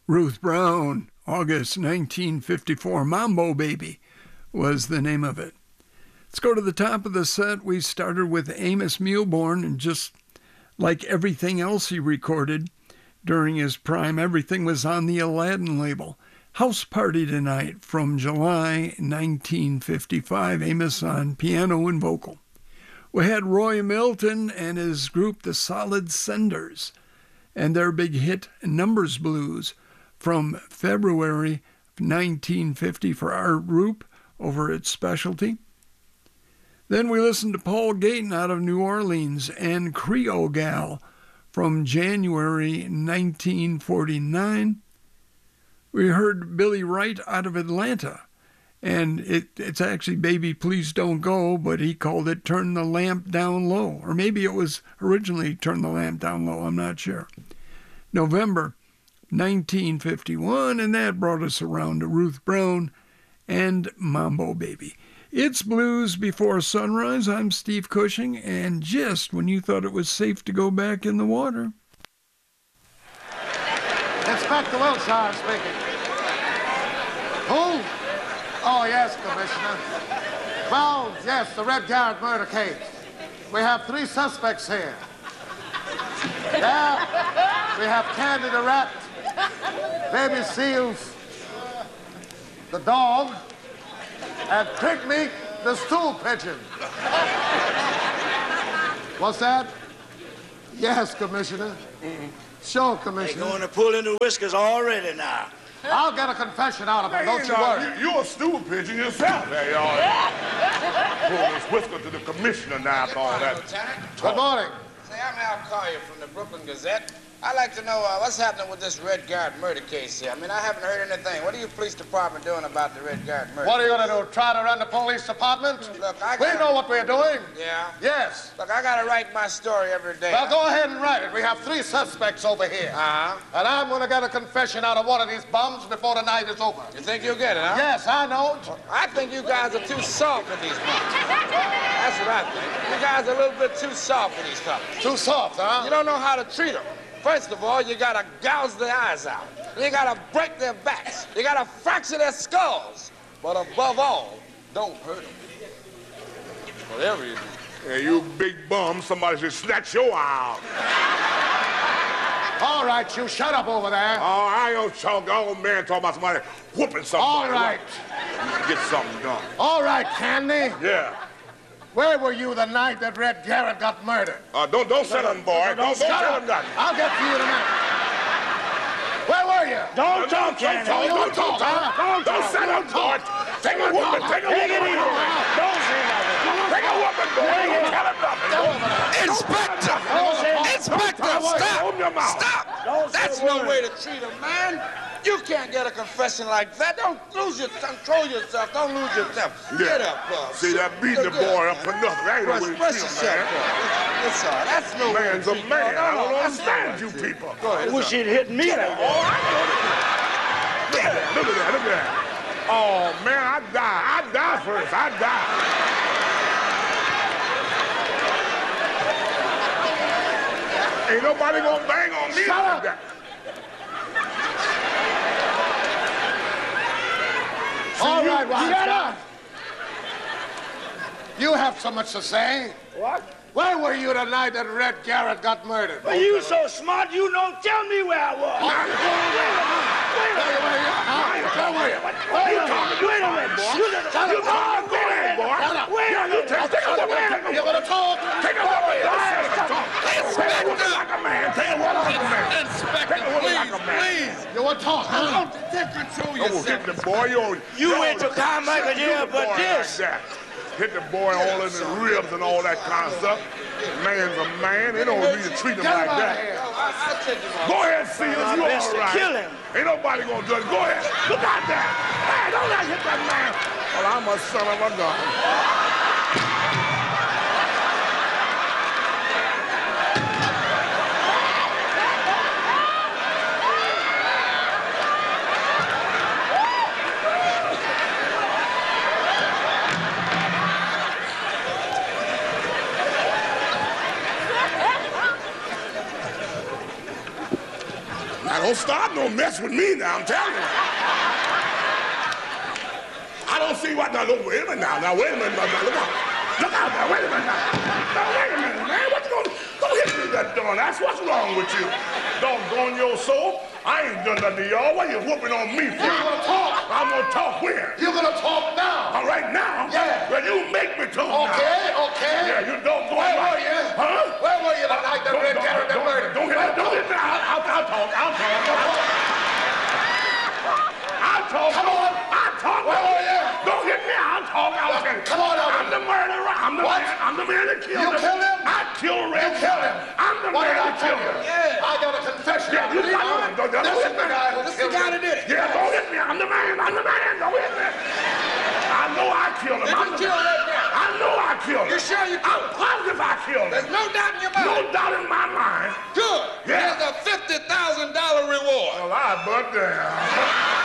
Ruth Brown, August 1954, Mambo Baby was the name of it. Let's go to the top of the set. We started with Amos Milbourne, and just like everything else he recorded during his prime, everything was on the Aladdin label. House Party Tonight from July 1955, Amos on piano and vocal. We had Roy Milton and his group, the Solid Senders, and their big hit, Numbers Blues, from February 1950 for Art Roop over at Specialty. Then we listened to Paul Gayton out of New Orleans and Creole Gal from January 1949. We heard Billy Wright out of Atlanta, and it's actually Baby Please Don't Go, but he called it Turn the Lamp Down Low. Or maybe it was originally Turn the Lamp Down Low, I'm not sure. November 1951, and that brought us around to Ruth Brown and Mambo Baby. It's Blues Before Sunrise. I'm Steve Cushing, and just when you thought it was safe to go back in the water. Inspector Wilshire speaking. Who? Oh, yes, Commissioner. Well, yes, the Red Garrett murder case. We have 3 suspects here. Yeah, we have Candy the rat, Baby Seals, the dog, and Picnic the stool pigeon. What's that? Yes, Commissioner. Sure, Commissioner. They're going to pull in the whiskers already now. I'll get a confession out of him, don't you worry. You're a stool pigeon yourself. There you are. Pull this whisker to the commissioner now after all that. Good morning. Say, I'm Al Collier from the Brooklyn Gazette. I'd like to know what's happening with this Red Garrett murder case here. I mean, I haven't heard anything. What are your police department doing about the Red Garrett murder? What are you going to do, try to run the police department? Look, We know what we're doing. Yeah? Yes. Look, I got to write my story every day. Well, go ahead and write it. We have 3 suspects over here. Uh-huh. And I'm going to get a confession out of one of these bums before the night is over. You think you'll get it, huh? Yes, I know it. I think you guys are too soft for these bums. That's what I think. You guys are a little bit too soft for these fellas. Too soft, huh? You don't know how to treat them. First of all, you gotta gouge their eyes out. You gotta break their backs. You gotta fracture their skulls. But above all, don't hurt them. Whatever you do. Hey, you big bum, somebody should snatch your eye out. All right, you shut up over there. Oh, I ain't gonna talk. Old man talking about somebody whooping somebody. All right. Get something done. All right, Candy. Yeah. Where were you the night that Red Garrett got murdered? Don't say nothing, boy. Don't tell him nothing. I'll get to you tonight. Where were you? Don't talk, Candy. Don't talk. Don't say nothing, boy. Take a whooping. Take a whooping. Don't say nothing. Take a whooping, boy. Don't tell him nothing. Inspector! Inspector, stop! Open your mouth. Stop! That's no way to treat a man. You can't get a confession like that. Don't lose your control yourself. Don't lose yourself. Get up, See, that beating the boy up for nothing. That ain't no way to Express treat yourself, him, man. That's all right. That's no way to Man's a treat man. I don't that's understand no you way to treat. people. Go ahead. Wish he'd hit me like that. Look at that. Oh, man, I die first. I die. Ain't nobody gonna bang on me like that. All right, Shut Weinstein. up. You have so much to say. What? Where were you the night that Red Garrett got murdered? Well, you so smart, you don't tell me where I was. Where were you? Wait a minute, boy. You're going to talk? Take a look like a man. Take a look like a man. Inspector, Take a look like a man. please! You want to talk, huh? Take control Oh, hit the boy. You went to Carmichael jail, but this. Hit the boy all in the ribs and all that kind of stuff. Man's a man. They don't need to treat him Get him like out of that. here. I'll take him off. Go ahead, Seals. You Best all to right. kill him. Ain't nobody gonna do it. Go ahead. Look out there. Hey, don't let hit that man. Well, I'm a son of a gun. Now, don't start no mess with me now, I'm telling you. I don't see what, now, look, wait a minute now. Now, wait a minute, now, look out. Look out now, wait a minute now. Now, wait a minute, man. What you gonna, don't hit me with that darn ass. What's wrong with you? Doggone your soul. I ain't done nothing to y'all. What are you whooping on me for? You're gonna talk. I'm gonna talk where? You're gonna talk now. All right, now? Yeah. Well, you make me talk now. Okay. Yeah, you don't go Where right. were you? Huh? Where were you the night that Red carried that murder? Don't hit me. I'll talk. I'll talk. Come on. I'll talk. Where were you? Don't hit me. I'll talk. Come on, I'm the murderer. I'm the What? man. I'm the man that killed him. You killed him? I killed Red. You killed him. I'm the What man did I that tell killed you? him. Yeah. I got a confession. Yeah, you got it. Don't This is hit the me. guy who This the killed guy him. that did it. Yeah, don't hit me. I'm the man. Don't hit me. I know I killed him. Did you kill Red Brown? I know I killed him. You sure you I'm killed him? positive I killed him. There's no doubt in your mind. No doubt in my mind. Good. Yeah. Here's a $50,000 reward. Well, I but damn.